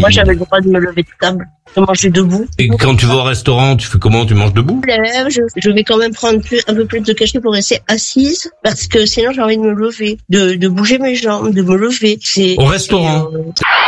Moi, j'avais le droit de me lever de table, de manger debout. Et quand tu vas au restaurant, tu fais comment? Tu manges debout? Je vais quand même prendre un peu plus de cachet pour rester assise, parce que sinon j'ai envie de me lever, de bouger mes jambes, de me lever. Au restaurant?